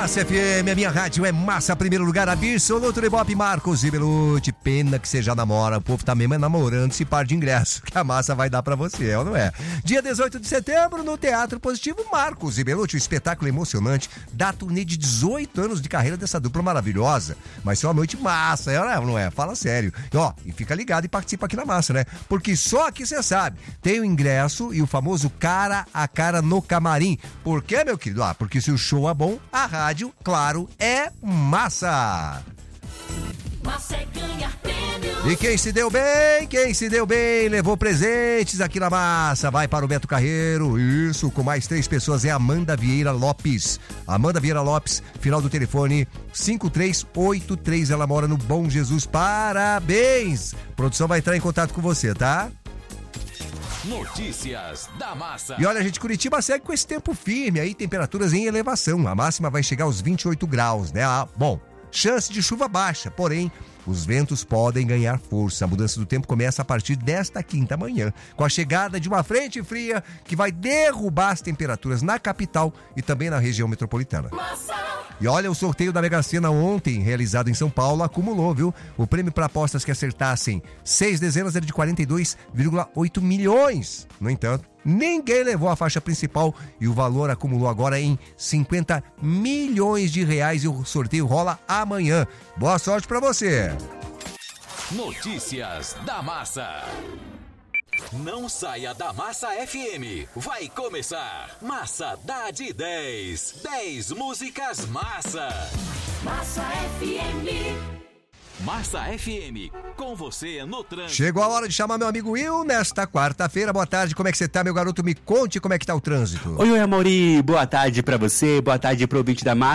Massa FM, a minha rádio é massa, primeiro lugar, absoluto de Ibope, Marcos e Belucci. Pena que você já namora, o povo tá mesmo namorando esse par de ingressos que a massa vai dar pra você, é ou não é? Dia 18 de setembro, no Teatro Positivo, Marcos e Belucci, um espetáculo emocionante da turnê de 18 anos de carreira dessa dupla maravilhosa. Vai ser uma noite massa, é ou não é? Fala sério. E fica ligado e participa aqui na massa, né? Porque só aqui você sabe, tem o ingresso e o famoso cara a cara no camarim. Por quê, meu querido? Porque se o show é bom, a rádio, claro, é massa. Massa é ganhar prêmios. E quem se deu bem, levou presentes aqui na massa, vai para o Beto Carreiro, isso, com mais 3 pessoas, é Amanda Vieira Lopes. Amanda Vieira Lopes, final do telefone 5383, ela mora no Bom Jesus, parabéns. A produção vai entrar em contato com você, tá? Notícias da massa. E olha, gente, Curitiba segue com esse tempo firme aí, temperaturas em elevação. A máxima vai chegar aos 28 graus, né? Bom, chance de chuva baixa, porém, os ventos podem ganhar força. A mudança do tempo começa a partir desta quinta-manhã, com a chegada de uma frente fria que vai derrubar as temperaturas na capital e também na região metropolitana. E olha, o sorteio da Mega Sena ontem, realizado em São Paulo, acumulou, viu? O prêmio para apostas que acertassem 6 dezenas era de 42,8 milhões. No entanto, ninguém levou a faixa principal e o valor acumulou agora em 50 milhões de reais e o sorteio rola amanhã. Boa sorte para você! Notícias da massa. Não saia da Massa FM. Vai começar. Massa dá de 10. 10 músicas massa. Massa FM. Massa FM, com você no trânsito. Chegou a hora de chamar meu amigo Will nesta quarta-feira. Boa tarde, como é que você tá, meu garoto? Me conte como é que tá o trânsito. Oi, Amaury, boa tarde pra você, boa tarde pro ouvinte da Massa.